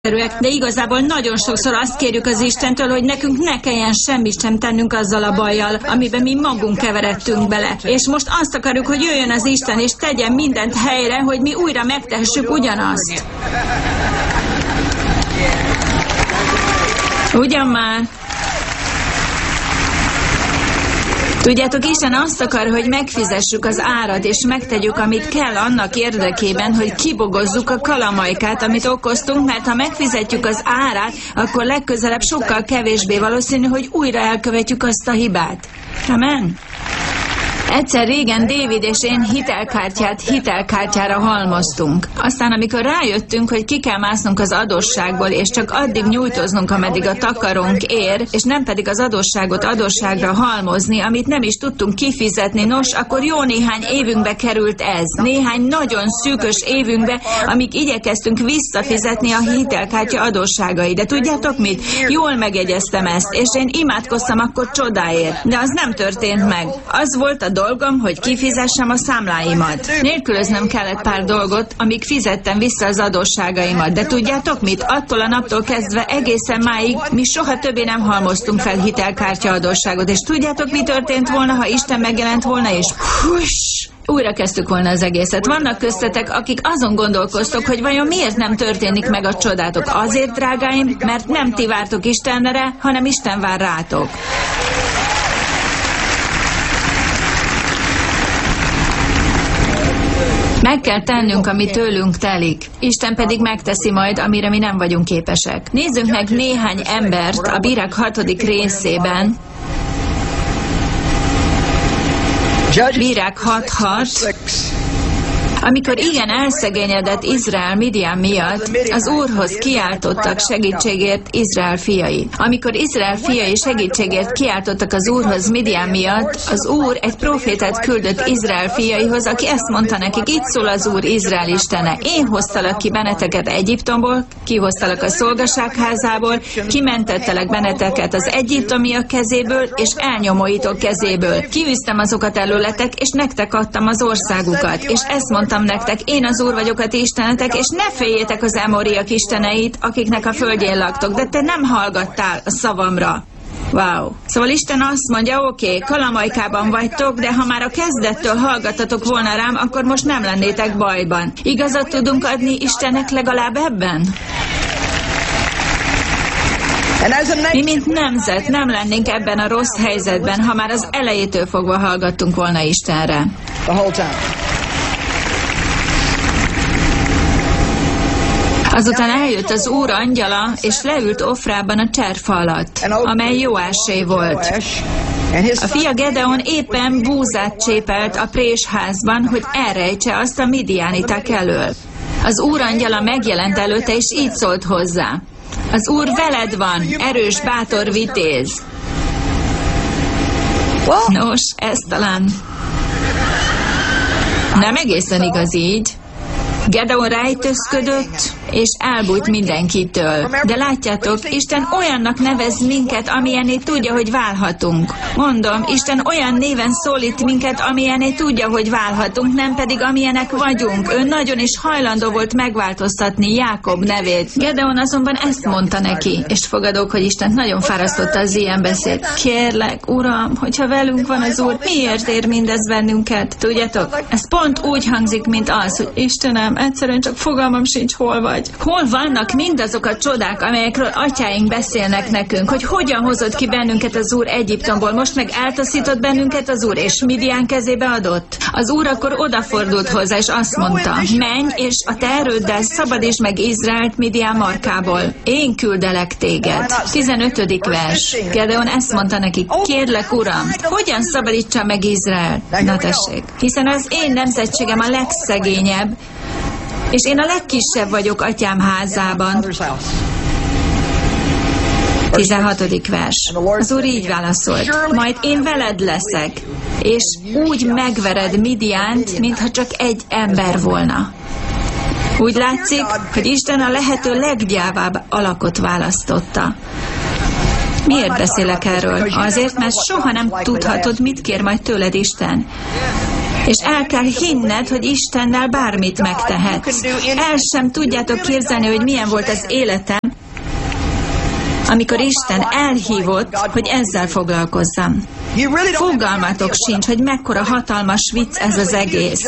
de igazából nagyon sokszor azt kérjük az Istentől, hogy nekünk ne kelljen semmit sem tennünk azzal a bajjal, amiben mi magunk keveredtünk bele. És most azt akarjuk, hogy jöjjön az Isten, és tegyen mindent helyre, hogy mi újra megtehessük ugyanazt. Ugyan már? Tudjátok, Isten azt akar, hogy megfizessük az árat, és megtegyük, amit kell annak érdekében, hogy kibogozzuk a kalamajkát, amit okoztunk, mert ha megfizetjük az árát, akkor legközelebb sokkal kevésbé valószínű, hogy újra elkövetjük azt a hibát. Amen? Egyszer régen David és én hitelkártyára halmoztunk. Aztán, amikor rájöttünk, hogy ki kell másznunk az adósságból, és csak addig nyújtoznunk, ameddig a takarónk ér, és nem pedig az adósságot adósságra halmozni, amit nem is tudtunk kifizetni, nos, akkor jó néhány évünkbe került ez. Néhány nagyon szűkös évünkbe, amíg igyekeztünk visszafizetni a hitelkártya adósságait. De tudjátok mit? Jól megjegyeztem ezt, és én imádkoztam akkor csodáért. De az nem történt meg. Az volt a dolgom, hogy kifizessem a számláimat. Nélkülöznem kellett pár dolgot, amíg fizettem vissza az adósságaimat. De tudjátok mit? Attól a naptól kezdve egészen máig mi soha többé nem halmoztunk fel hitelkártya adósságot. És tudjátok, mi történt volna, ha Isten megjelent volna, és újra kezdtük volna az egészet. Vannak köztetek, akik azon gondolkoztok, hogy vajon miért nem történik meg a csodátok. Azért, drágáim, mert nem ti vártok Istenre, hanem Isten vár rátok. Meg kell tennünk, ami tőlünk telik. Isten pedig megteszi majd, amire mi nem vagyunk képesek. Nézzünk meg néhány embert a Bírák 6. részében. Bírák 6:6. Amikor igen elszegényedett Izrael Midian miatt, az Úrhoz kiáltottak segítségért Izrael fiai. Amikor Izrael fiai segítségért kiáltottak az Úrhoz Midian miatt, az Úr egy profétát küldött Izrael fiaihoz, aki ezt mondta nekik: így szól az Úr, Izrael istene, én hoztalak ki benneteket Egyiptomból, kihoztalak a szolgaságházából, kimentettelek benneteket az egyiptomiak kezéből és elnyomóitok kezéből. Kiűztem azokat előletek, és nektek adtam az országukat, és ezt mondtam nektek, én az Úr vagyok a ti istenetek, és ne féljétek az emóriak isteneit, akiknek a földjén laktok, de te nem hallgattál a szavamra. Wow. Szóval Isten azt mondja, oké, kalamajkában vagytok, de ha már a kezdettől hallgattatok volna rám, akkor most nem lennétek bajban. Igazat tudunk adni Istennek legalább ebben? Mi, mint nemzet, nem lennénk ebben a rossz helyzetben, ha már az elejétől fogva hallgattunk volna Istenre. Azután eljött az Úr angyala, és leült Ofrában a cserfa alatt, amely Joásé volt. A fia Gedeon éppen búzát csépelt a présházban, hogy elrejtse azt a midiániták elől. Az Úr angyala megjelent előtte, és így szólt hozzá: az Úr veled van, erős, bátor vitéz. Nos, ez talán nem egészen igaz így. Gedeon rejtőzködött, és elbújt mindenkitől. De látjátok, Isten olyannak nevez minket, amilyenné tudja, hogy válhatunk. Mondom, Isten olyan néven szólít minket, amilyenné tudja, hogy válhatunk, nem pedig amilyenek vagyunk. Ő nagyon is hajlandó volt megváltoztatni Jákob nevét. Gedeon azonban ezt mondta neki, és fogadok, hogy Isten nagyon fárasztotta az ilyen beszéd. Kérlek, Uram, hogyha velünk van az Úr, miért ér mindez bennünket? Tudjátok, ez pont úgy hangzik, mint az, hogy Istenem, egyszerűen csak fogalmam sincs, hol vagy. Hol vannak mindazok a csodák, amelyekről atyáink beszélnek nekünk, hogy hogyan hozott ki bennünket az Úr Egyiptomból, most meg eltaszított bennünket az Úr, és Midian kezébe adott? Az Úr akkor odafordult hozzá, és azt mondta: menj, és a te erőddel szabadítsd meg Izraelt Midian markából. Én küldelek téged. 15. vers. Gedeon ezt mondta neki: kérlek, Uram, hogyan szabadítsa meg Izrael? Na tessék, hiszen az én nemzetségem a legszegényebb, és én a legkisebb vagyok atyám házában. 16. vers. Az Úr így válaszolt: majd én veled leszek, és úgy megvered Midiánt, mintha csak egy ember volna. Úgy látszik, hogy Isten a lehető leggyávább alakot választotta. Miért beszélek erről? Azért, mert soha nem tudhatod, mit kér majd tőled Isten. És el kell hinned, hogy Istennel bármit megtehetsz. El sem tudjátok képzelni, hogy milyen volt az életem, amikor Isten elhívott, hogy ezzel foglalkozzam. Fogalmatok sincs, hogy mekkora hatalmas vicc ez az egész.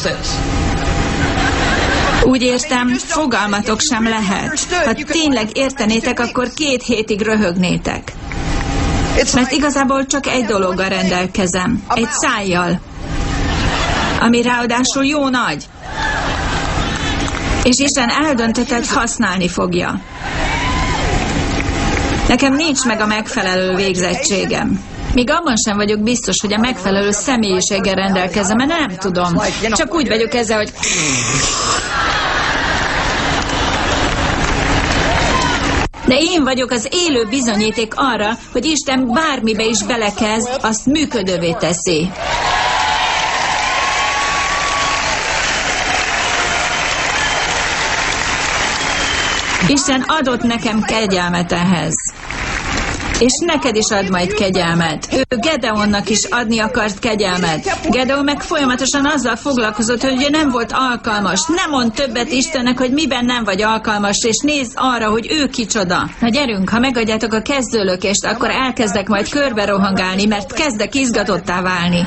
Úgy értem, fogalmatok sem lehet. Ha tényleg értenétek, akkor 2 hétig röhögnétek. Mert igazából csak egy dologgal rendelkezem. Egy szájjal. Ami ráadásul jó nagy. És Isten eldöntötte, hogy használni fogja. Nekem nincs meg a megfelelő végzettségem. Még abban sem vagyok biztos, hogy a megfelelő személyiséggel rendelkezem, mert nem tudom. Csak úgy vagyok ezzel, hogy... De én vagyok az élő bizonyíték arra, hogy Isten bármibe is belekezd, azt működővé teszi. Isten adott nekem kegyelmet ehhez. És neked is ad majd kegyelmet. Ő Gedeonnak is adni akart kegyelmet. Gedeon meg folyamatosan azzal foglalkozott, hogy ugye nem volt alkalmas. Nem mond többet Istennek, hogy miben nem vagy alkalmas, és nézz arra, hogy ő kicsoda. Na gyerünk, ha megadjátok a kezdőlökést, akkor elkezdek majd körbe rohangálni, mert kezdek izgatottá válni.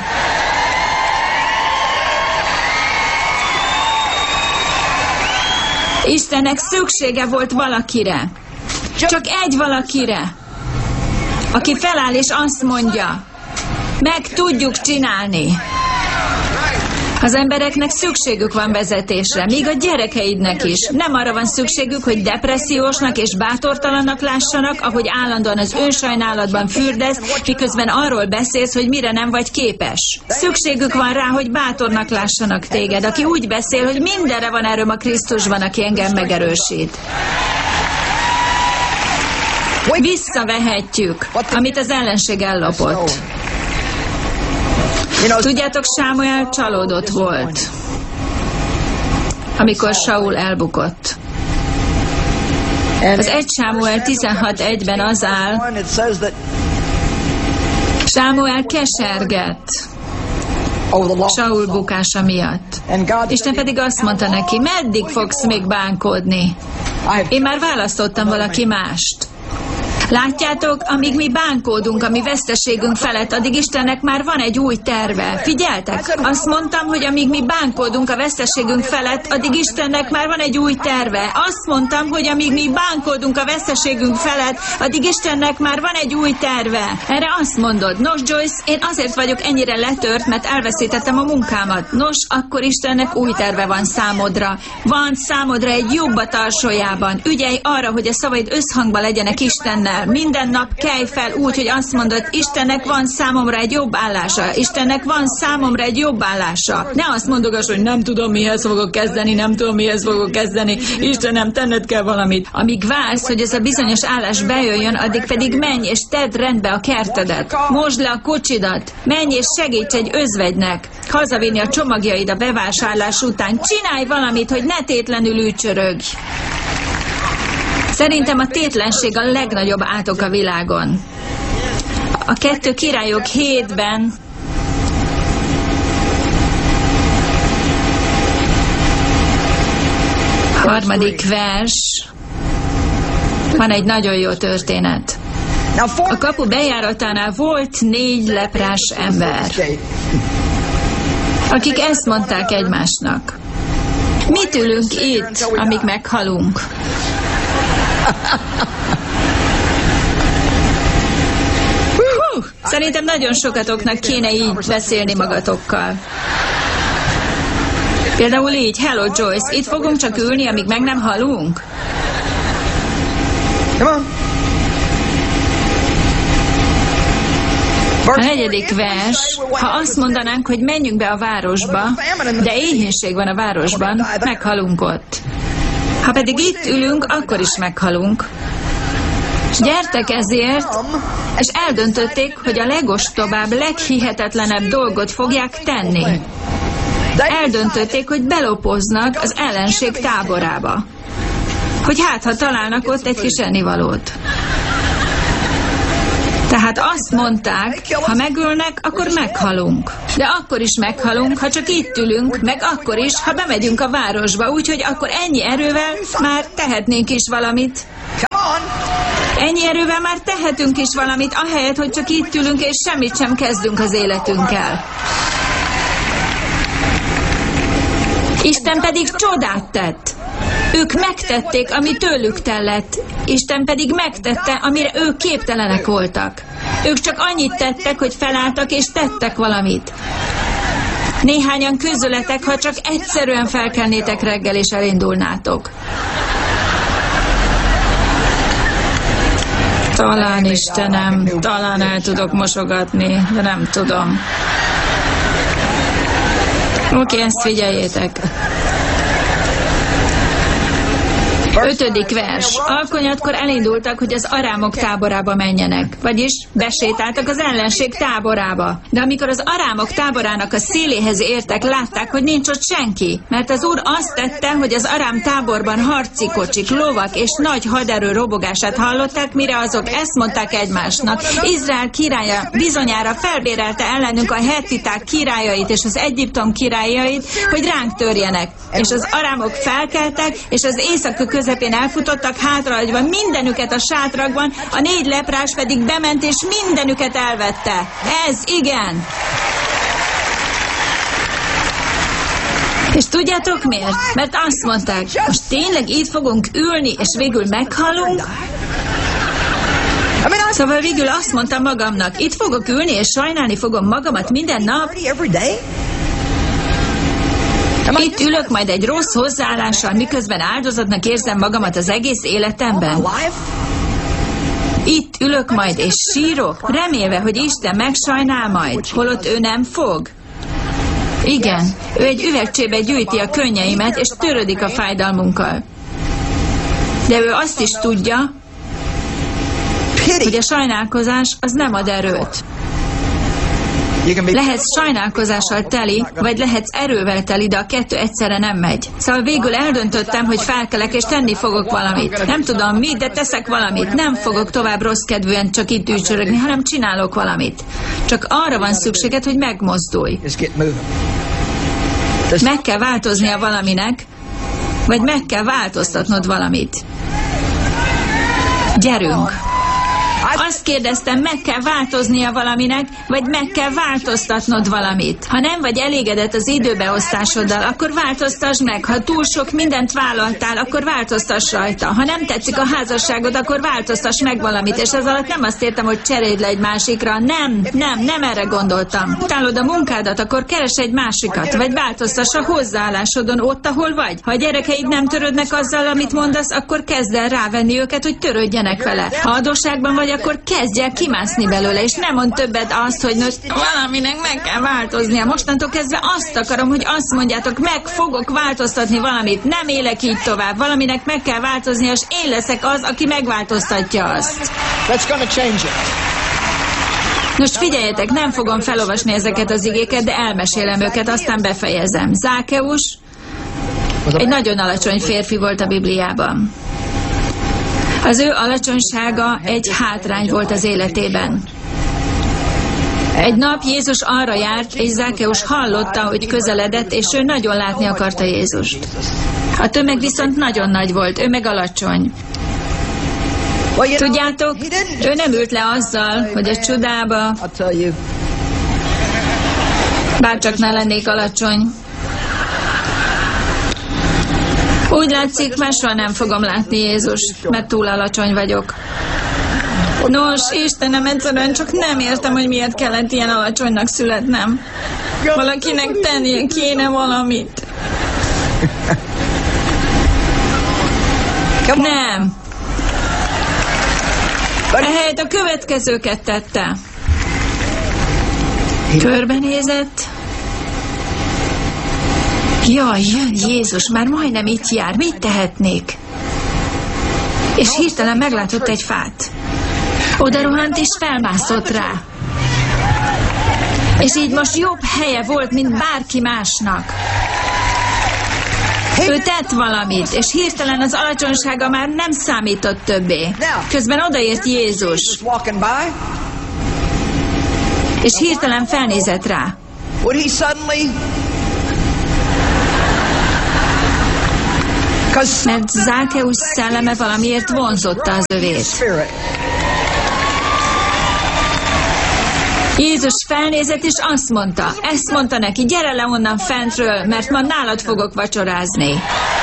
Istennek szüksége volt valakire. Csak egy valakire. Aki feláll és azt mondja, meg tudjuk csinálni. Az embereknek szükségük van vezetésre, még a gyerekeidnek is. Nem arra van szükségük, hogy depressziósnak és bátortalannak lássanak, ahogy állandóan az önsajnálatban fürdesz, miközben arról beszélsz, hogy mire nem vagy képes. Szükségük van rá, hogy bátornak lássanak téged, aki úgy beszél, hogy mindenre van erőm a Krisztusban, aki engem megerősít. Visszavehetjük, amit az ellenség ellopott. Tudjátok, Sámuel csalódott volt, amikor Saul elbukott. Az 1 Sámuel 16:1-ben az áll, Sámuel kesergett Saul bukása miatt. Isten pedig azt mondta neki, meddig fogsz még bánkodni? Én már választottam valaki mást. Látjátok, amíg mi bánkódunk a mi veszteségünk felett, addig Istennek már van egy új terve. Figyeltek? Azt mondtam, hogy amíg mi bánkódunk a veszteségünk felett, addig Istennek már van egy új terve. Azt mondtam, hogy amíg mi bánkódunk a veszteségünk felett, addig Istennek már van egy új terve. Erre azt mondod, nos Joyce, én azért vagyok ennyire letört, mert elveszítettem a munkámat. Nos, akkor Istennek új terve van számodra. Van számodra egy jobb a tarsójában. Ügyelj arra, hogy a szavaid összhangban legyenek Istennel. Minden nap kelj fel úgy, hogy azt mondod, Istennek van számomra egy jobb állása. Istennek van számomra egy jobb állása. Ne azt mondogass, hogy nem tudom, mihez fogok kezdeni, nem tudom, mihez fogok kezdeni. Istenem, tenned kell valamit. Amíg vársz, hogy ez a bizonyos állás bejöjjön, addig pedig menj és tedd rendbe a kertedet. Mosd le a kocsidat. Menj és segíts egy özvegynek. Hazavinni a csomagjaid a bevásárlás után. Csinálj valamit, hogy ne tétlenül ücsörögj. Szerintem a tétlenség a legnagyobb átok a világon. A 2 Királyok 7-ben harmadik vers, van egy nagyon jó történet. A kapu bejáratánál volt 4 leprás ember, akik ezt mondták egymásnak. Mit ülünk itt, amíg meghalunk? Szerintem nagyon sokatoknak kéne így beszélni magatokkal. Például így, hello Joyce, itt fogunk csak ülni, amíg meg nem halunk? A 4. vers, ha azt mondanánk, hogy menjünk be a városba, de éhínség van a városban, meghalunk ott. Ha pedig itt ülünk, akkor is meghalunk. Gyertek ezért, és eldöntötték, hogy a legostobább, leghihetetlenebb dolgot fogják tenni. Eldöntötték, hogy belopoznak az ellenség táborába. Hogy hát, ha találnak ott egy kis ennivalót. Tehát azt mondták, ha megölnek, akkor meghalunk. De akkor is meghalunk, ha csak itt ülünk, meg akkor is, ha bemegyünk a városba, úgyhogy akkor ennyi erővel már tehetnénk is valamit. Ennyi erővel már tehetünk is valamit, ahelyett, hogy csak itt ülünk és semmit sem kezdünk az életünkkel. Isten pedig csodát tett. Ők megtették, ami tőlük tellett. Isten pedig megtette, amire ők képtelenek voltak. Ők csak annyit tettek, hogy felálltak és tettek valamit. Néhányan közületek, ha csak egyszerűen felkelnétek reggel és elindulnátok. Talán, Istenem, talán el tudok mosogatni, de nem tudom. Oké, ezt figyeljétek. 5. vers. Alkonyatkor elindultak, hogy az arámok táborába menjenek. Vagyis besétáltak az ellenség táborába. De amikor az arámok táborának a széléhez értek, látták, hogy nincs ott senki. Mert az Úr azt tette, hogy az arám táborban harci kocsik, lovak és nagy haderő robogását hallották, mire azok ezt mondták egymásnak. Izrael királya bizonyára felbérelte ellenünk a hettiták királyait és az Egyiptom királyait, hogy ránk törjenek. És az arámok felkeltek, és az éjszaka közepén elfutottak hátrahagyva mindenüket a sátrakban, a 4 leprás pedig bement és mindenüket elvette. Ez igen! És tudjátok miért? Mert azt mondták, most tényleg itt fogunk ülni, és végül meghalunk? Szóval végül azt mondtam magamnak, itt fogok ülni, és sajnálni fogom magamat minden nap? Itt ülök majd egy rossz hozzáállással, miközben áldozatnak érzem magamat az egész életemben. Itt ülök majd és sírok, remélve, hogy Isten megsajnál majd, holott ő nem fog. Igen, ő egy üvegcsébe gyűjti a könnyeimet, és törődik a fájdalmunkkal. De ő azt is tudja, hogy a sajnálkozás az nem ad erőt. Lehetsz sajnálkozással teli, vagy lehetsz erővel teli, de a kettő egyszerre nem megy. Szóval végül eldöntöttem, hogy felkelek és tenni fogok valamit. Nem tudom mit, de teszek valamit. Nem fogok tovább rossz kedvűen csak itt ücsörögni, hanem csinálok valamit. Csak arra van szükséged, hogy megmozdulj. Meg kell változnia valaminek, vagy meg kell változtatnod valamit. Gyerünk! Azt kérdeztem, meg kell változnia valaminek, vagy meg kell változtatnod valamit. Ha nem vagy elégedett az időbeosztásoddal, akkor változtasd meg. Ha túl sok mindent vállaltál, akkor változtass rajta. Ha nem tetszik a házasságod, akkor változtass meg valamit. És ez alatt nem azt értem, hogy cseréld le egy másikra. Nem erre gondoltam. Utálod a munkádat, akkor keres egy másikat, vagy változtass a hozzáállásodon ott, ahol vagy. Ha a gyerekeid nem törődnek azzal, amit mondasz, akkor kezd el rávenni őket, hogy törődjenek vele. Ha adósságban vagy, akkor kezdj el kimászni belőle, és nem mond többet azt, hogy valaminek meg kell változnia. Mostantól kezdve azt akarom, hogy azt mondjátok, meg fogok változtatni valamit, nem élek így tovább, valaminek meg kell változnia, és én leszek az, aki megváltoztatja azt. Most figyeljetek, nem fogom felolvasni ezeket az igéket, de elmesélem őket, aztán befejezem. Zákeus egy nagyon alacsony férfi volt a Bibliában. Az ő alacsonysága egy hátrány volt az életében. Egy nap Jézus arra járt, és Zákeus hallotta, hogy közeledett, és ő nagyon látni akarta Jézust. A tömeg viszont nagyon nagy volt, ő meg alacsony. Tudjátok, ő nem ült le azzal, hogy a csodába, bárcsak ne lennék alacsony. Úgy látszik, máshol nem fogom látni Jézust, mert túl alacsony vagyok. Nos, Istenem, egyszerűen csak nem értem, hogy miért kellett ilyen alacsonynak születnem. Valakinek tennie kéne valamit. Nem. Ehelyett a következőket tette. Körbenézett. Jaj, jön Jézus, már majdnem itt jár, mit tehetnék? És hirtelen meglátott egy fát. Oda rohant és felmászott rá. És így most jobb helye volt, mint bárki másnak. Ő tett valamit, és hirtelen az alacsonysága már nem számított többé. Közben odaért Jézus. És hirtelen felnézett rá. Mert Zákeusz szelleme valamiért vonzotta az övét. Jézus felnézett, és azt mondta, ezt mondta neki, gyere le onnan fentről, mert ma nálad fogok vacsorázni.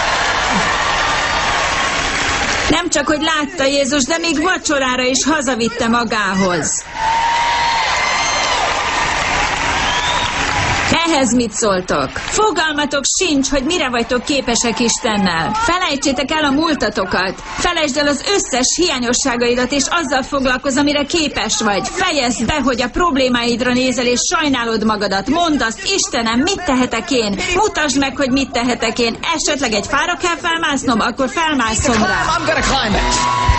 Nem csak, hogy látta Jézus, de még vacsorára is hazavitte magához. Ehhez mit szóltok? Fogalmatok sincs, hogy mire vagytok képesek Istennel. Felejtsétek el a múltatokat. Felejtsd el az összes hiányosságaidat, és azzal foglalkozz, amire képes vagy. Fejezd be, hogy a problémáidra nézel, és sajnálod magadat. Mondd azt, Istenem, mit tehetek én? Mutasd meg, hogy mit tehetek én. Esetleg egy fára kell felmásznom, akkor felmászom rá.